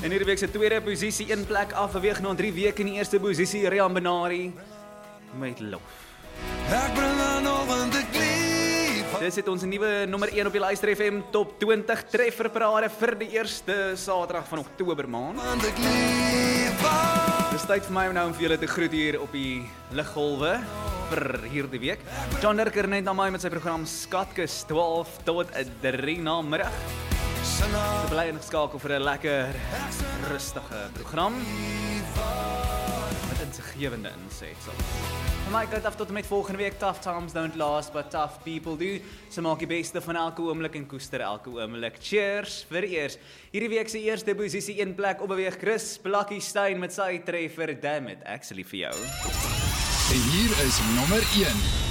In hierdie week se tweede posisie 1 plek afbeweeg na 3 weke in die eerste posisie Rian Benari met Lof. Ek bring aan nog in die klief. Dis het ons nuwe nommer 1 op die Luister FM Top 20 trefferparade vir die eerste Saterdag van Oktober maand. Aan die klief. Dis tyd vir my nou om vir julle te groet hier op die liggolwe vir hierdie week. John Dirker net na my met sy program Skatkis 12 tot 3 na middag. Ek bly ingeskakel vir 'n lekker rustige program met insiggewende insetsel. Van my kant af tot en met volgende week, tough times don't last, but tough people do. So maak die beste van elke oomblik en koester elke oomblik. Cheers vir eers. Hierdie week se eerste posisie 1 plek opbeweeg Chris Blakkie Stein met sy treffer Damn It, actually vir jou. En hier is nommer 1.